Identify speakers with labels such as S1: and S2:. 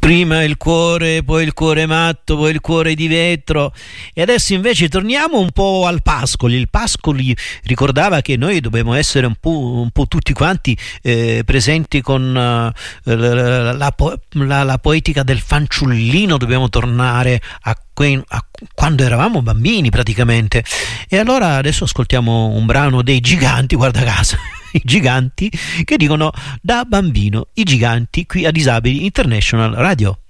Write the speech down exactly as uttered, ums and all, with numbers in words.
S1: Prima il cuore, poi il cuore matto, poi il cuore di vetro, e adesso invece torniamo un po' al Pascoli. Il Pascoli ricordava che noi dobbiamo essere un po', un po' tutti quanti eh, presenti con uh, la, la, la, la poetica del fanciullino, dobbiamo tornare a, que- a quando eravamo bambini praticamente. E allora adesso ascoltiamo un brano dei Giganti, guarda caso. I Giganti, che dicono da bambino, i Giganti, qui a Disabili International Radio.